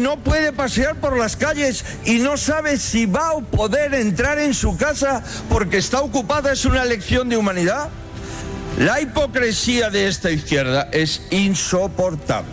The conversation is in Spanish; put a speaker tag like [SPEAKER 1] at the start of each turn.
[SPEAKER 1] no puede pasear por las calles y no sabe si va a poder entrar en su casa porque está ocupada, es una lección de humanidad. La hipocresía de esta izquierda es insoportable.